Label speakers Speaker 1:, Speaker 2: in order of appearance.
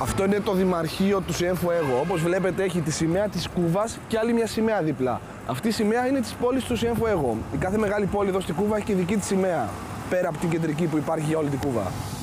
Speaker 1: Αυτό είναι το Δημαρχείο του Cienfuegos. Όπως βλέπετε, έχει τη σημαία της Κούβας και άλλη μια σημαία δίπλα. Αυτή η σημαία είναι της πόλης του Cienfuegos. Η κάθε μεγάλη πόλη εδώ στην Κούβα έχει και δική της σημαία, πέρα από την κεντρική που υπάρχει για όλη την Κούβα.